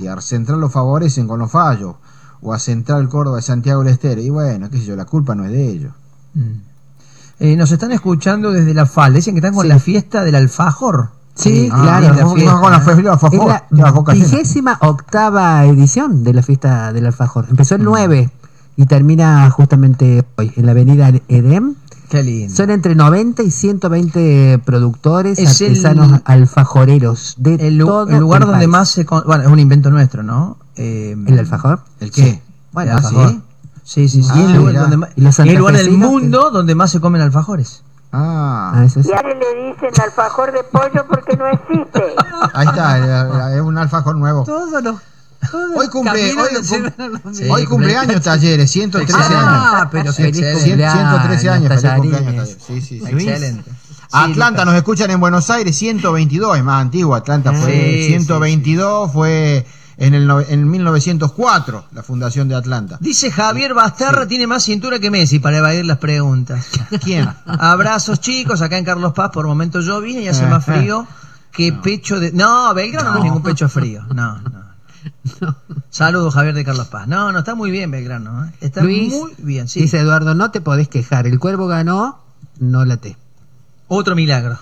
que a Central lo favorecen con los fallos, o a Central Córdoba de Santiago del Estero, y bueno, qué sé yo, la culpa no es de ellos. Nos están escuchando desde La Falda, dicen que están con la fiesta del alfajor. Sí, claro. Con la es la 28ª edición de la fiesta del alfajor. Empezó el 9 y termina justamente hoy, en la avenida Edem. Qué lindo. Son entre 90 y 120 productores, artesanos alfajoreros de todo el lugar donde país. más se... Bueno, es un invento nuestro, ¿no? ¿El alfajor? ¿El qué? Sí. Bueno, ¿El alfajor? Sí. ¿Y Es el lugar del mundo donde más se comen alfajores. Eso es. Y ahora le dicen alfajor de pollo porque no existe. Ahí está, es un alfajor nuevo. Hoy cumpleaños Talleres, 113 años. Pero feliz cumpleaños, 113 años, feliz Tallarines. cumpleaños Talleres. Sí. Excelente. Atlanta nos escuchan en Buenos Aires, 122, es más antiguo. Atlanta fue 122, fue en 1904 la fundación de Atlanta. Dice Javier Basterra tiene más cintura que Messi para evadir las preguntas. ¿Quién? Abrazos chicos, acá en Carlos Paz por momento yo vine y hace más frío que pecho de... No, Belgrano no es ningún pecho frío. No. Saludos Javier de Carlos Paz. No, está muy bien Belgrano, ¿eh? Está Luis, muy bien, sí. Dice Eduardo, no te podés quejar, el Cuervo ganó, no late. Otro milagro.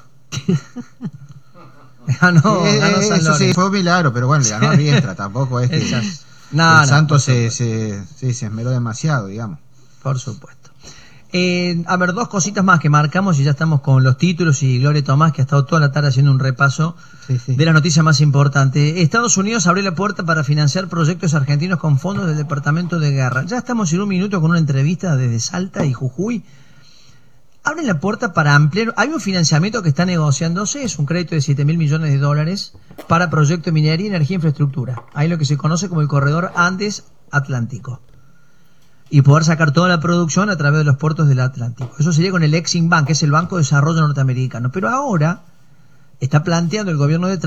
ganó San eso sí, Lorenzo. fue un milagro, pero bueno, le ganó a Riestra, tampoco es que el Santos se esmeró demasiado, digamos. Por supuesto. A ver, dos cositas más que marcamos y ya estamos con los títulos, y Gloria Tomás, que ha estado toda la tarde haciendo un repaso de la noticia más importante. Estados Unidos abrió la puerta para financiar proyectos argentinos con fondos del Departamento de Guerra. Ya estamos en un minuto con una entrevista desde Salta y Jujuy. Abren la puerta para ampliar. Hay un financiamiento que está negociándose, es un crédito de $7.000 millones para proyecto de minería, energía e infraestructura. Hay lo que se conoce como el corredor Andes-Atlántico. Y poder sacar toda la producción a través de los puertos del Atlántico. Eso sería con el Exim Bank, que es el Banco de Desarrollo norteamericano. Pero ahora está planteando el gobierno de